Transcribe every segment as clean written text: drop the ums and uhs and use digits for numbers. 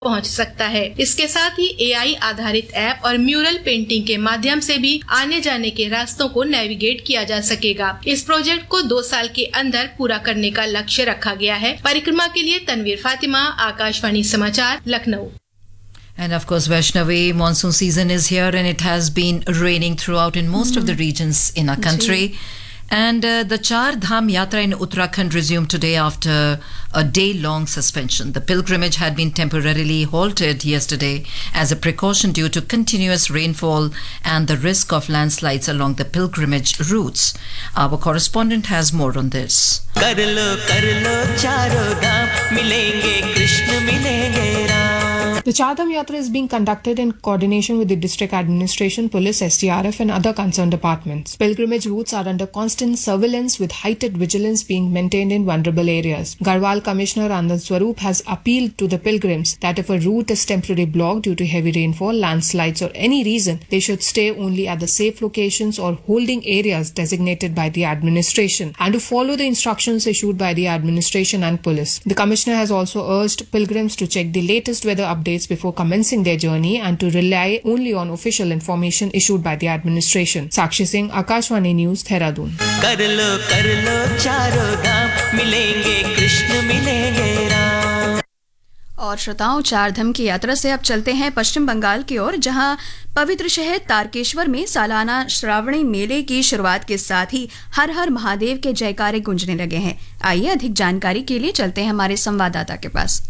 पहुंच सकता है। इसके साथ ही AI आधारित ऐप और म्यूरल पेंटिंग के माध्यम से भी आने जाने के रास्तों को नेविगेट किया जा सकेगा। इस प्रोजेक्ट को 2 साल के अंदर पूरा करने का लक्ष्य रखा गया है। परिक्रमा के लिए तनवीर फातिमा, आकाशवाणी समाचार, Lucknow. And of course, Vaishnavi, monsoon season is here and it has been raining throughout in most of the regions in our country. And the Char Dham Yatra in Uttarakhand resumed today after a day-long suspension. The pilgrimage had been temporarily halted yesterday as a precaution due to continuous rainfall and the risk of landslides along the pilgrimage routes. Our correspondent has more on this. कर लो चारों धाम मिलेंगे कृष्ण मिलेंगे Ram. The Char Dham Yatra is being conducted in coordination with the district administration, police, SDRF and other concerned departments. Pilgrimage routes are under constant surveillance with heightened vigilance being maintained in vulnerable areas. Garhwal Commissioner Anand Swaroop has appealed to the pilgrims that if a route is temporarily blocked due to heavy rainfall, landslides or any reason, they should stay only at the safe locations or holding areas designated by the administration and to follow the instructions issued by the administration and police. The Commissioner has also urged pilgrims to check the latest weather updates before commencing their journey and to rely only on official information issued by the administration. Sakshi Singh, Akashvani News, Dehradun. कर लो चारों धाम मिलेंगे कृष्ण मिलेंगे राम। और श्रोताओं, चार धाम की यात्रा से अब चलते हैं पश्चिम बंगाल की ओर, जहां पवित्र शहर तारकेश्वर में सालाना श्रावणी मेले की शुरुआत के साथ ही हर हर महादेव के जयकारे गूंजने लगे हैं। आइए अधिक जानकारी के लिए चलते हैं हमारे संवाददाता के पास।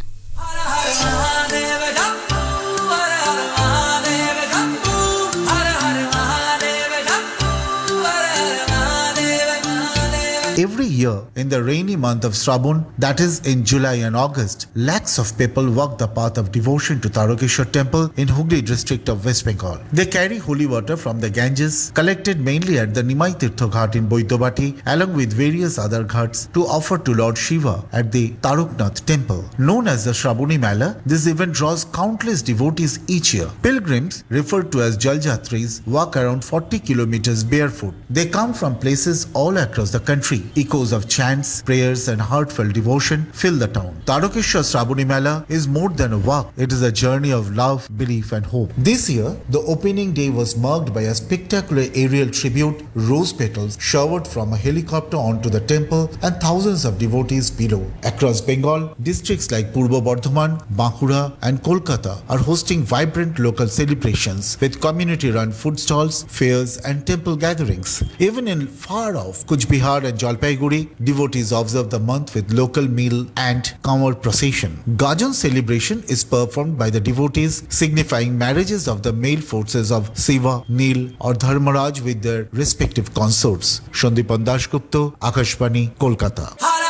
Every year in the rainy month of Shravan, that is in July and August, lakhs of people walk the path of devotion to Tarakeshwar temple in Hooghly district of West Bengal. They carry holy water from the Ganges, collected mainly at the Nimai Tirtho Ghat in Boidobati, along with various other ghats to offer to Lord Shiva at the Taruknath temple. Known as the Shravani Mela, this event draws countless devotees each year. Pilgrims, referred to as Jaljatris, walk around 40 kilometers barefoot. They come from places all across the country. Echoes of chants, prayers and heartfelt devotion fill the town. Tarakeshwar Shravani Mela is more than a walk. It is a journey of love, belief and hope. This year, the opening day was marked by a spectacular aerial tribute, rose petals showered from a helicopter onto the temple and thousands of devotees below. Across Bengal, districts like Purbo Bardhaman, Bankura and Kolkata are hosting vibrant local celebrations with community-run food stalls, fairs and temple gatherings. Even in far-off Kuch Bihar and Jalpaiguri, devotees observe the month with local meal and Kanwar procession. Gajan celebration is performed by the devotees, signifying marriages of the male forces of Shiva, Nil or Dharmaraj with their respective consorts. Shandipan Dasgupta, Akashvani, Kolkata.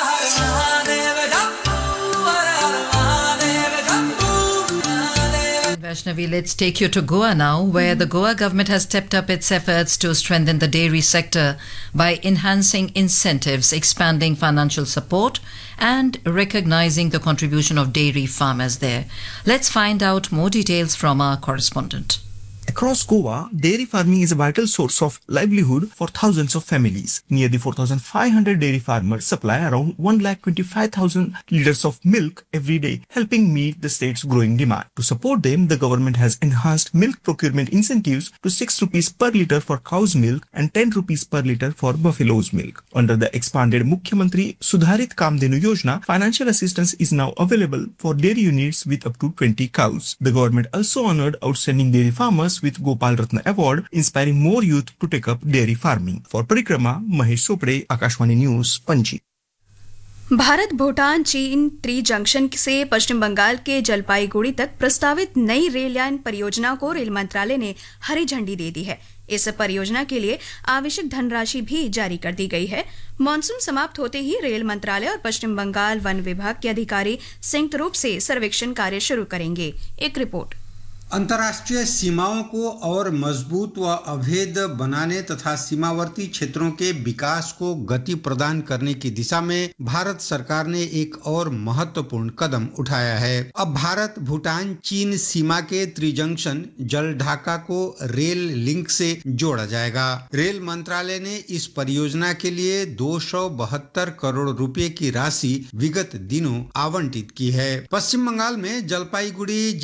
Vaishnavi, let's take you to Goa now, where the Goa government has stepped up its efforts to strengthen the dairy sector by enhancing incentives, expanding financial support, and recognizing the contribution of dairy farmers there. Let's find out more details from our correspondent. Across Goa, dairy farming is a vital source of livelihood for thousands of families. Nearly 4,500 dairy farmers supply around 125,000 liters of milk every day, helping meet the state's growing demand. To support them, the government has enhanced milk procurement incentives to 6 rupees per liter for cow's milk and 10 rupees per liter for buffalo's milk. Under the expanded Mukhyamantri Sudharit Kamdenu Yojana, financial assistance is now available for dairy units with up to 20 cows. The government also honored outstanding dairy farmers with Gopal Ratna Award, inspiring more youth to take up dairy farming. For Parikrama, Mahesh Sopre, Akashvani News, Panji. Bharat Bhutan चीन tree junction से पश्चिम बंगाल के जलपाईगुड़ी तक प्रस्तावित नई rail line परियोजना को rail मंत्रालय ने हरी झंडी दे दी है। इस परियोजना के लिए आवश्यक धनराशि भी जारी कर दी गई है। मॉनसून समाप्त होते ही रेल मंत्रालय और पश्चिम बंगाल वन विभाग के अधिकारी संयुक्त रूप से सर्वेक्षण कार्य शुरू करेंगे। एक रिपोर्ट। अंतर्राष्ट्रीय सीमाओं को और मजबूत व अभेद बनाने तथा सीमावर्ती क्षेत्रों के विकास को गति प्रदान करने की दिशा में भारत सरकार ने एक और महत्वपूर्ण कदम उठाया है। अब भारत भूटान चीन सीमा के त्रिजंक्शन जलढाका को रेल लिंक से जोड़ा जाएगा। रेल मंत्रालय ने इस परियोजना के लिए 272 करोड़ रुपए की राशि विगत दिनों आवंटित की है। पश्चिम बंगाल में जलपाईगुड़ी